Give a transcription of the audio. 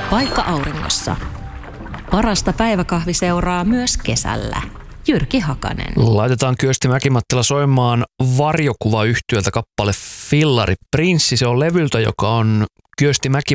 Paikka auringossa. Parasta päiväkahviseuraa myös kesällä. Jyrki Hakanen. Laitetaan Kyösti Mäki-Mattila soimaan Varjokuva-yhtyöltä kappale Fillari Prinssi. Se on levyltä, joka on Kyösti